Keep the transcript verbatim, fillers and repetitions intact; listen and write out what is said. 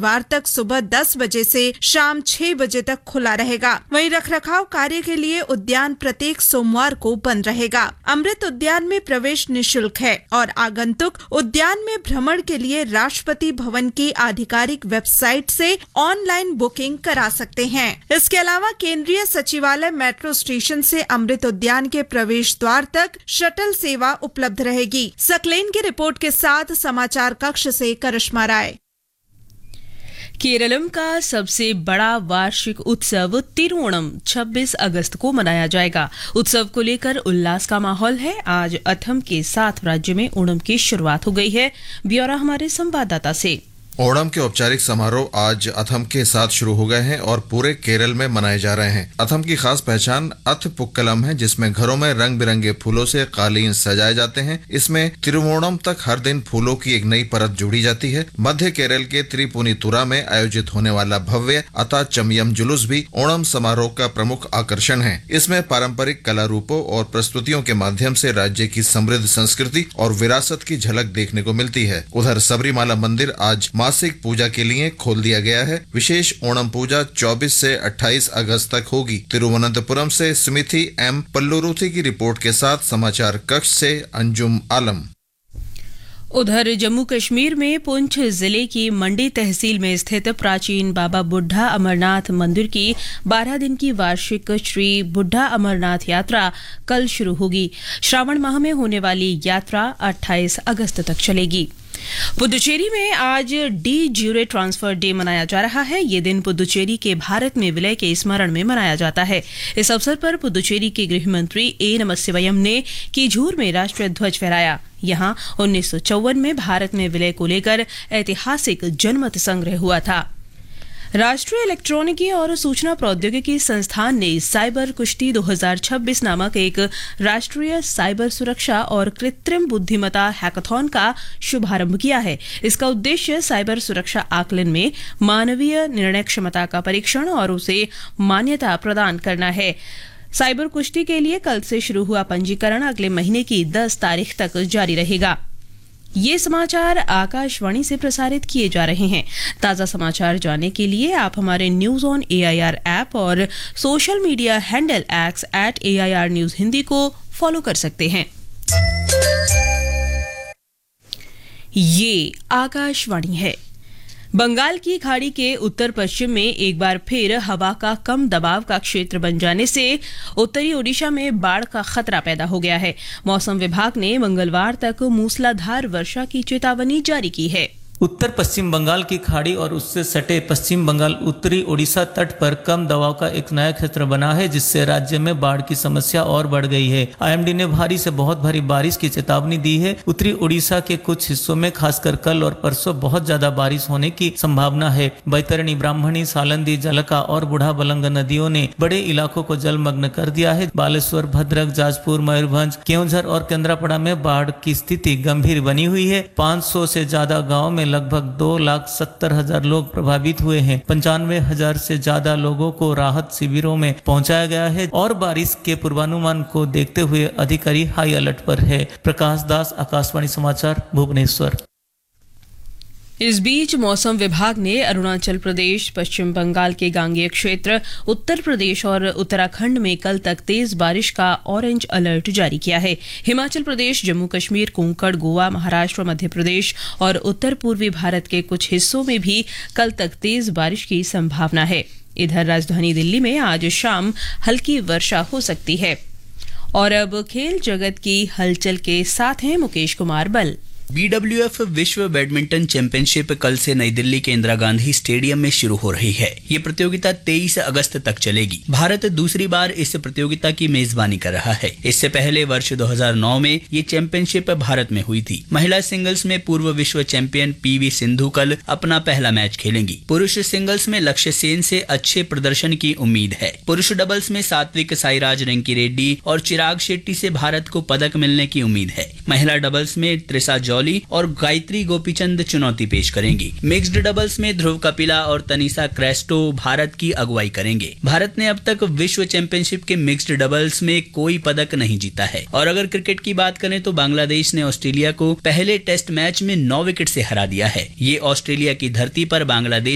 शनिवार तक सुबह दस बजे से शाम छह बजे तक खुला रहेगा। वहीं रखरखाव कार्य के लिए उद्यान प्रत्येक सोमवार को बंद रहेगा। अमृत उद्यान में प्रवेश निःशुल्क है और आगंतुक उद्यान में भ्रमण के लिए राष्ट्रपति भवन की आधिकारिक वेबसाइट से ऑनलाइन बुकिंग करा सकते हैं। इसके अलावा केंद्रीय सचिवालय मेट्रो स्टेशन से अमृत उद्यान के प्रवेश द्वार तक शटल सेवा उपलब्ध रहेगी। सकलेन की रिपोर्ट के साथ समाचार कक्ष से करिश्मा राय। केरलम का सबसे बड़ा वार्षिक उत्सव तिरुओणम छब्बीस अगस्त को मनाया जाएगा। उत्सव को लेकर उल्लास का माहौल है। आज अथम के साथ राज्य में ओणम की शुरुआत हो गई है। ब्यौरा हमारे संवाददाता से। ओणम के औपचारिक समारोह आज अथम के साथ शुरू हो गए हैं और पूरे केरल में मनाए जा रहे हैं। अथम की खास पहचान अथ पुक्कलम है, जिसमें घरों में रंग बिरंगे फूलों से कालीन सजाए जाते हैं। इसमें तिरुवोणम तक हर दिन फूलों की एक नई परत जोड़ी जाती है। मध्य केरल के त्रिपुनितुरा में आयोजित होने वाला भव्य अता चमयम जुलूस भी ओणम समारोह का प्रमुख आकर्षण है। इसमें पारंपरिक कला रूपों और प्रस्तुतियों के माध्यम से राज्य की समृद्ध संस्कृति और विरासत की झलक देखने को मिलती है। उधर सबरीमाला मंदिर आज मासिक पूजा के लिए खोल दिया गया है। विशेष ओणम पूजा चौबीस से अट्ठाईस अगस्त तक होगी। तिरुवनंतपुरम से स्मिथी एम पल्लुरुथी की रिपोर्ट के साथ समाचार कक्ष से अंजुम आलम। उधर जम्मू कश्मीर में पुंछ जिले की मंडी तहसील में स्थित प्राचीन बाबा बुड्ढा अमरनाथ मंदिर की बारह दिन की वार्षिक श्री बुड्ढा अमरनाथ यात्रा कल शुरू होगी। श्रावण माह में होने वाली यात्रा अट्ठाईस अगस्त तक चलेगी। पुदुचेरी में आज डी ज्यूरे ट्रांसफर डे मनाया जा रहा है। ये दिन पुदुचेरी के भारत में विलय के स्मरण में मनाया जाता है। इस अवसर पर पुदुचेरी के गृह मंत्री ए नमस्यवयम ने कीझूर में राष्ट्रीय ध्वज फहराया। यहां उन्नीस सौ चौवन में भारत में विलय को लेकर ऐतिहासिक जनमत संग्रह हुआ था। राष्ट्रीय इलेक्ट्रॉनिकी और सूचना प्रौद्योगिकी संस्थान ने साइबर कुश्ती दो हज़ार छब्बीस नामक एक राष्ट्रीय साइबर सुरक्षा और कृत्रिम बुद्धिमत्ता हैकाथॉन का शुभारंभ किया है। इसका उद्देश्य साइबर सुरक्षा आकलन में मानवीय निर्णय क्षमता का परीक्षण और उसे मान्यता प्रदान करना है। साइबर कुश्ती के लिए कल से शुरू हुआ पंजीकरण अगले महीने की दस तारीख तक जारी रहेगा। ये समाचार आकाशवाणी से प्रसारित किए जा रहे हैं। ताजा समाचार जानने के लिए आप हमारे न्यूज ऑन एआईआर ऐप और social media handle x eight AIR news Hindi को फॉलो कर सकते हैं। ये आकाशवाणी है। बंगाल की खाड़ी के उत्तर पश्चिम में एक बार फिर हवा का कम दबाव का क्षेत्र बन जाने से उत्तरी ओडिशा में बाढ़ का खतरा पैदा हो गया है। मौसम विभाग ने मंगलवार तक मूसलाधार वर्षा की चेतावनी जारी की है। उत्तर पश्चिम बंगाल की खाड़ी और उससे सटे पश्चिम बंगाल उत्तरी ओडिशा तट पर कम दबाव का एक नया क्षेत्र बना है, जिससे राज्य में बाढ़ की समस्या और बढ़ गई है। आईएमडी ने भारी से बहुत भारी बारिश की चेतावनी दी है। उत्तरी ओडिशा के कुछ हिस्सों में खासकर कल और परसों बहुत ज्यादा बारिश होने की संभावना है। बैतरणी, ब्राह्मणी, सालंदी, जलका और बूढ़ा बलंग नदियों ने बड़े इलाकों को जलमग्न कर दिया है। बालेश्वर, भद्रक, जाजपुर, मयूरभंज, केवंझर और केंद्रापड़ा में बाढ़ की स्थिति गंभीर बनी हुई है। पाँच सौ से ज्यादा गाँव में लगभग दो लाख सत्तर हजार लोग प्रभावित हुए हैं। पंचानवे हजार से ज्यादा लोगों को राहत शिविरों में पहुंचाया गया है और बारिश के पूर्वानुमान को देखते हुए अधिकारी हाई अलर्ट पर है। प्रकाश दास, आकाशवाणी समाचार, भुवनेश्वर। इस बीच मौसम विभाग ने अरुणाचल प्रदेश, पश्चिम बंगाल के गांगेय क्षेत्र, उत्तर प्रदेश और उत्तराखंड में कल तक तेज बारिश का ऑरेंज अलर्ट जारी किया है। हिमाचल प्रदेश, जम्मू कश्मीर, कोंकण, गोवा, महाराष्ट्र, मध्य प्रदेश और उत्तर पूर्वी भारत के कुछ हिस्सों में भी कल तक तेज बारिश की संभावना है। इधर राजधानी दिल्ली में आज शाम हल्की वर्षा हो सकती है। और अब खेल जगत की हलचल के साथ हैं मुकेश कुमार बल। बीडब्ल्यूएफ विश्व बैडमिंटन चैंपियनशिप कल से नई दिल्ली के इंदिरा गांधी स्टेडियम में शुरू हो रही है। ये प्रतियोगिता तेईस अगस्त तक चलेगी। भारत दूसरी बार इस प्रतियोगिता की मेजबानी कर रहा है। इससे पहले वर्ष दो हज़ार नौ में ये चैंपियनशिप भारत में हुई थी। महिला सिंगल्स में पूर्व विश्व चैंपियन पीवी सिंधु कल अपना पहला मैच खेलेंगी। पुरुष सिंगल्स में लक्ष्य सेन से अच्छे प्रदर्शन की उम्मीद है। पुरुष डबल्स में सात्विक साईराज रंकी रेड्डी और चिराग शेट्टी से भारत को पदक मिलने की उम्मीद है। महिला डबल्स में त्रिशा और गायत्री गोपीचंद चुनौती पेश करेंगी। मिक्स्ड डबल्स में ध्रुव कपिला और तनिषा क्रेस्टो भारत की अगुवाई करेंगे। भारत ने अब तक विश्व चैंपियनशिप के मिक्स्ड डबल्स में कोई पदक नहीं जीता है। और अगर क्रिकेट की बात करें तो बांग्लादेश ने ऑस्ट्रेलिया को पहले टेस्ट मैच में नौ विकेट से हरा दिया है। ये ऑस्ट्रेलिया की धरती पर बांग्लादेश